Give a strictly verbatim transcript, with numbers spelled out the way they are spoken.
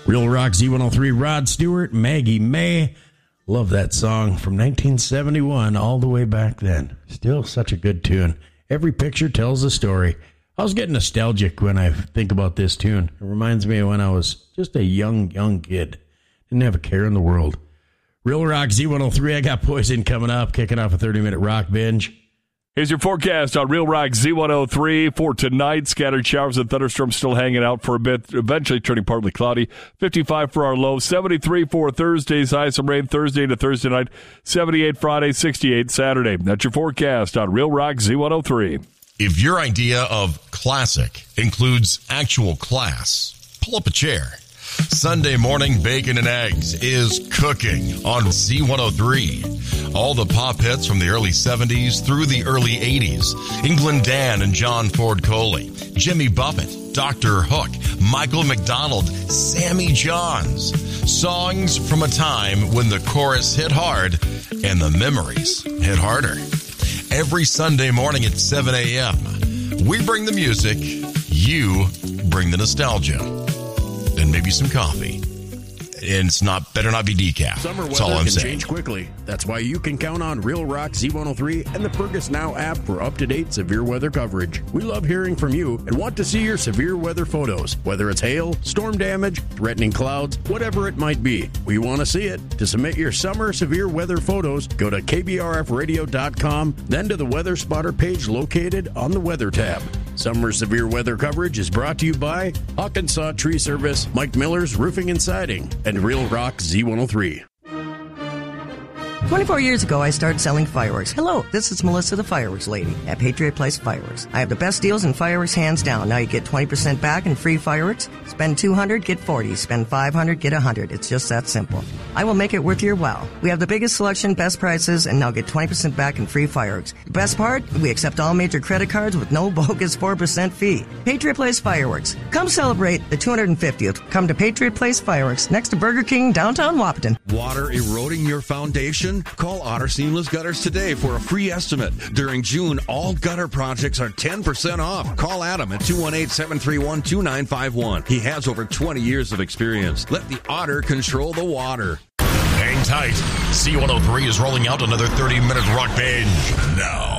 Real Rock Z one oh three, Rod Stewart, Maggie May. Love that song from nineteen seventy-one all the way back then. Still such a good tune. Every picture tells a story. I was getting nostalgic when I think about this tune. It reminds me of when I was just a young, young kid. Didn't have a care in the world. Real Rock Z one oh three, I got Poison coming up, kicking off a thirty-minute rock binge. Here's your forecast on Real Rock Z one oh three for tonight. Scattered showers and thunderstorms still hanging out for a bit, eventually turning partly cloudy. fifty-five for our low, seventy-three for Thursday's high. Some rain Thursday to Thursday night, seventy-eight Friday, sixty-eight Saturday. That's your forecast on Real Rock Z one oh three. If your idea of classic includes actual class, pull up a chair. Sunday morning bacon and eggs is cooking on Z one oh three. All the pop hits from the early seventies through the early eighties. England Dan and John Ford Coley, Jimmy Buffett, Doctor Hook, Michael McDonald, Sammy Johns. Songs from a time when the chorus hit hard and the memories hit harder. Every Sunday morning at seven a.m., we bring the music, you bring the nostalgia. And maybe some coffee. And it's not better not be decaf. Summer That's all weather I'm can saying. change quickly. That's why you can count on Real Rock Z one oh three and the Fergus Now app for up-to-date severe weather coverage. We love hearing from you and want to see your severe weather photos, whether it's hail, storm damage, threatening clouds, whatever it might be. We want to see it. To submit your summer severe weather photos, go to K B R F radio dot com, then to the Weather Spotter page located on the Weather tab. Summer severe weather coverage is brought to you by Hawkinsaw Tree Service, Mike Miller's Roofing and Siding, and Real Rock Z one oh three. twenty-four years ago, I started selling fireworks. Hello, this is Melissa, the fireworks lady at Patriot Place Fireworks. I have the best deals in fireworks, hands down. Now you get twenty percent back in free fireworks. Spend two hundred dollars, get forty dollars. Spend five hundred dollars, get one hundred dollars. It's just that simple. I will make it worth your while. We have the biggest selection, best prices, and now get twenty percent back in free fireworks. The best part? We accept all major credit cards with no bogus four percent fee. Patriot Place Fireworks. Come celebrate the two hundred fiftieth. Come to Patriot Place Fireworks, next to Burger King, downtown Wahpeton. Water eroding your foundation? Call Otter Seamless Gutters today for a free estimate. During June, all gutter projects are ten percent off. Call Adam at two one eight, seven three one, two nine five one. He has over twenty years of experience. Let the Otter control the water. Hang tight. Z one oh three is rolling out another thirty-minute rock binge now.